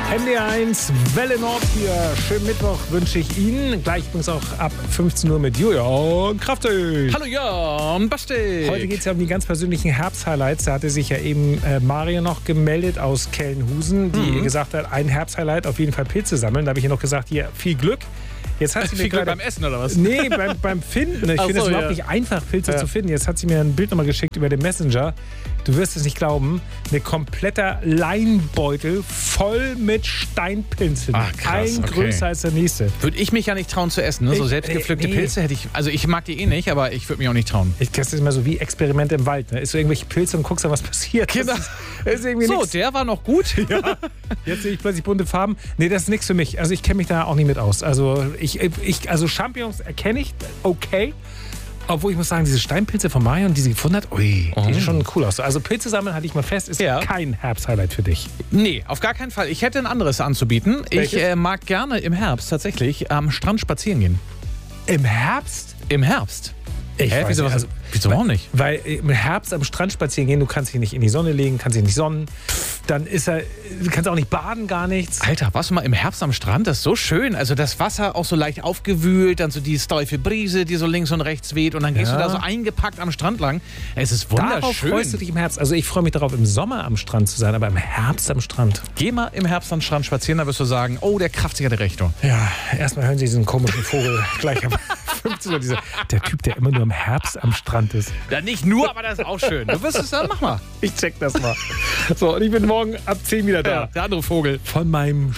NDR1 Welle Nord hier. Schönen Mittwoch wünsche ich Ihnen. Gleich übrigens auch ab 15 Uhr mit Julian Kraftig. Hallo Jan, Basti. Heute geht es ja um die ganz persönlichen Herbst-Highlights. Da hatte sich ja eben Mario noch gemeldet aus Kellenhusen, die gesagt hat, ein Herbst-Highlight auf jeden Fall Pilze sammeln. Da habe ich ihr noch gesagt, hier, viel Glück. Jetzt hat sie mir Viel Glück gerade, beim Essen oder was? Nee, beim Finden. Ich finde es überhaupt nicht einfach, Pilze zu finden. Jetzt hat sie mir ein Bild nochmal geschickt über den Messenger. Du wirst es nicht glauben. Ein kompletter Leinbeutel voll mit Steinpilzen. Ach, krass, ein größer als der nächste. Würde ich mich ja nicht trauen zu essen. Ne? So selbstgepflückte Pilze hätte ich. Also ich mag die eh nicht, aber ich würde mich auch nicht trauen. Das ist immer so wie Experimente im Wald. Ne? Isst du irgendwelche Pilze und guckst dann, was passiert. Genau. Das ist irgendwie So, nix. der war noch gut. Ja. Jetzt sehe ich plötzlich bunte Farben. Nee, das ist nichts für mich. Also ich kenne mich da auch nicht mit aus. Also also Champignons erkenne ich, okay. Obwohl ich muss sagen, diese Steinpilze von Marion, die sie gefunden hat, die sehen schon cool aus. Also Pilze sammeln, hatte ich mal fest, ist kein Herbst-Highlight für dich. Nee, auf gar keinen Fall. Ich hätte ein anderes anzubieten. Welches? Ich mag gerne im Herbst tatsächlich am Strand spazieren gehen. Im Herbst? Im Herbst? Ich weiß Wieso, nicht, also, wieso auch nicht? Weil im Herbst am Strand spazieren gehen, du kannst dich nicht in die Sonne legen, kannst dich nicht sonnen. Dann du kannst auch nicht baden, gar nichts. Alter, warst du mal im Herbst am Strand? Das ist so schön. Also das Wasser auch so leicht aufgewühlt, dann so die steife Brise, die so links und rechts weht und dann gehst du da so eingepackt am Strand lang. Es ist wunderschön. Darauf freust du dich im Herbst. Also ich freue mich darauf, im Sommer am Strand zu sein, aber im Herbst am Strand. Geh mal im Herbst am Strand spazieren, da wirst du sagen, oh, der Kraftig hat recht. Ja, erstmal hören Sie diesen komischen Vogel gleich am 15 Uhr. Der Typ, der immer nur im Herbst am Strand ist. Ja, nicht nur, aber das ist auch schön. Du wirst es dann, mach mal. Ich check das mal. So, und ich bin morgen ab 10 wieder da. Ja, der andere Vogel. Von meinem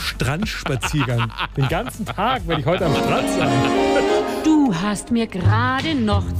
Strandspaziergang. Den ganzen Tag werde ich heute am Strand sein. Du hast mir gerade noch